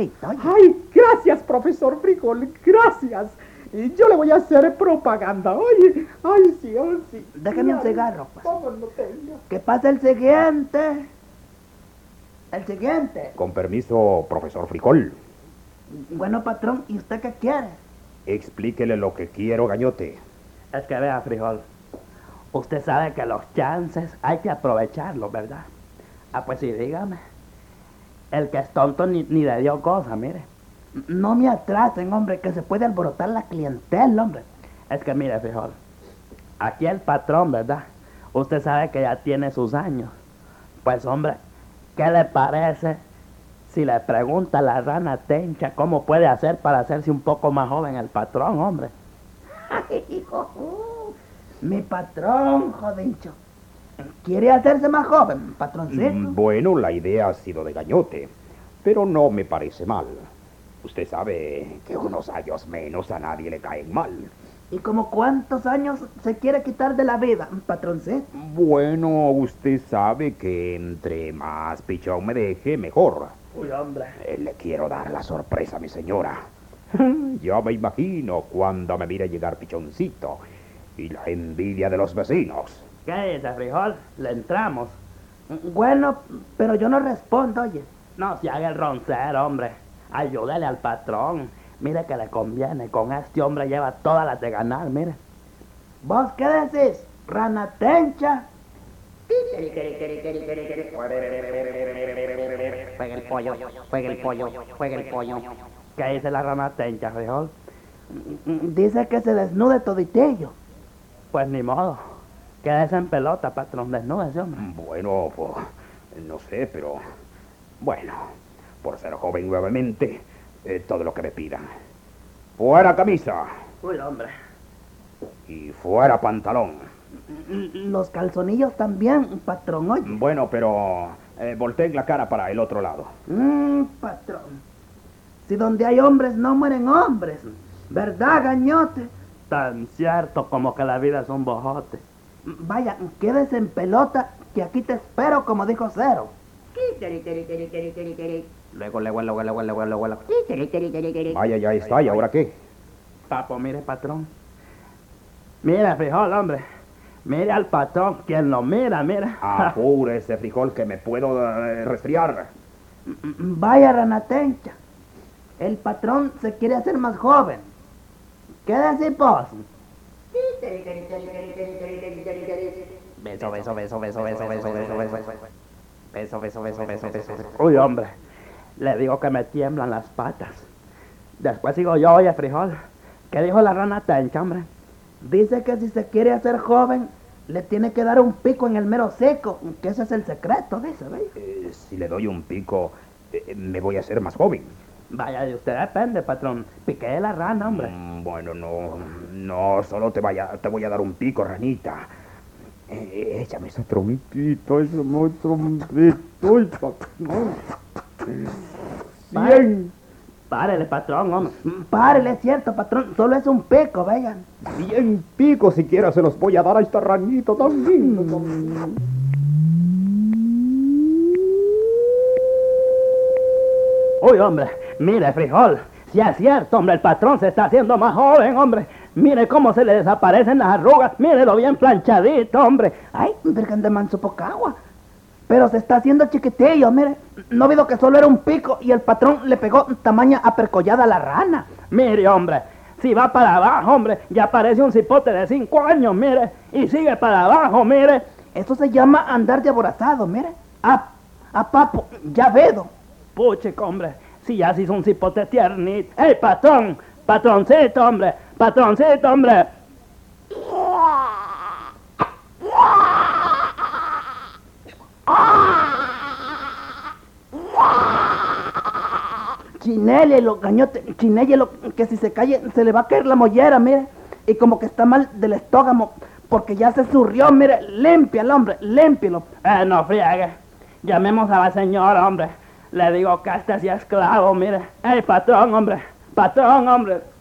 frijolito. Oye. Ay, gracias, profesor Frijol, gracias. Y yo le voy a hacer propaganda. Oye, ay, sí, ay, sí. Déjame un cigarro, pues. ¿Cómo no tengo? Que pase el siguiente. El siguiente. Con permiso, profesor Frijol. Bueno, patrón, ¿y usted qué quiere? Explíquele lo que quiero, Gañote. Es que vea, Frijol, usted sabe que los chances hay que aprovecharlos, ¿verdad? Ah, pues sí, dígame. El que es tonto ni le dio cosa, mire. No me atrasen, hombre, que se puede alborotar la clientela, hombre. Es que mire, Frijol, aquí el patrón, ¿verdad? Usted sabe que ya tiene sus años. Pues, hombre, ¿qué le parece si le pregunta a la rana Tencha cómo puede hacer para hacerse un poco más joven el patrón, hombre? Mi patrón, jodencho. ¿Quiere hacerse más joven, patroncito? Bueno, la idea ha sido de Gañote, pero no me parece mal. Usted sabe que unos años menos a nadie le caen mal. ¿Y como cuántos años se quiere quitar de la vida, patroncito? Bueno, usted sabe que entre más pichón me deje, mejor. Uy, hombre. Le quiero dar la sorpresa a mi señora. Yo me imagino cuando me mire llegar pichoncito y la envidia de los vecinos. ¿Qué dice, Frijol? Le entramos. Bueno, pero yo no respondo, oye. No se haga el roncero, hombre. Ayúdale al patrón. Mire que le conviene. Con este hombre lleva todas las de ganar, mire. ¿Vos qué decís, rana Tencha? Juega el pollo, juega el pollo, juega el pollo. ¿Qué dice la rana Tencha, Frijol? Dice que se desnude toditillo. Pues ni modo. Quédese en pelota, patrón. Desnúdese, hombre. Bueno, pues, no sé, pero... Bueno, por ser joven nuevamente, todo lo que me pidan. Fuera camisa Uy, hombre. y fuera pantalón. Los calzonillos también, patrón, oye. Bueno, pero volteen la cara para el otro lado. Patrón. Si donde hay hombres no mueren hombres. ¿Verdad, Gañote? Tan cierto como que la vida es un bojote. Vaya, quédese en pelota, que aquí te espero, como dijo Cero. Luego. Vaya, ya está, ¿y ahora qué? Papo, mire, patrón. Mire, Frijol, hombre. Mire al patrón. Quien lo mira, mira. Apure ese Frijol que me puedo resfriar. Vaya, rana Tencha. El patrón se quiere hacer más joven. ¿Qué decís vos? Beso. Uy, hombre. Le digo que me tiemblan las patas. Después sigo yo, oye, Frijol. ¿Qué dijo la rana Tencha, hombre? Dice que si se quiere hacer joven, le tiene que dar un pico en el mero seco, que ese es el secreto, dice, ¿ve? Si le doy un pico, me voy a hacer más joven. Vaya, de usted depende, patrón. Piqué la rana, hombre. Bueno, no, solo te voy a dar un pico, ranita. Échame ese trompito, Bien. Párele, patrón, hombre. Párele, es cierto, patrón, solo es un pico, vean. 100 picos siquiera se los voy a dar a esta ranita tan lindo. Uy, hombre, mire, Frijol. Si es cierto, hombre, el patrón se está haciendo más joven, hombre. Mire cómo se le desaparecen las arrugas. Mírelo bien planchadito, hombre. Ay, virgen de manso poca agua. Pero se está haciendo chiquitillo, mire. No visto que solo era un pico y el patrón le pegó tamaña apercollada a la rana. Mire, hombre, si va para abajo, hombre, ya parece un cipote de 5 años, mire. Y sigue para abajo, mire. Eso se llama andar de aborazado, mire. A papo, ya vedo. Puchico, hombre, si ya se hizo un cipote tiernito. ¡Ey, patrón! ¡Patroncito, hombre! ¡Patroncito, hombre! Chinélelo, Gañote, chinélelo, que si se calle se le va a caer la mollera, mire. Y como que está mal del estómago, porque ya se surrió, mire. Límpialo, hombre, límpialo. No friegue. Llamemos a la señora, hombre. Le digo que este sí es esclavo, mire. ¡Ey, patrón, hombre! ¡Patrón, hombre!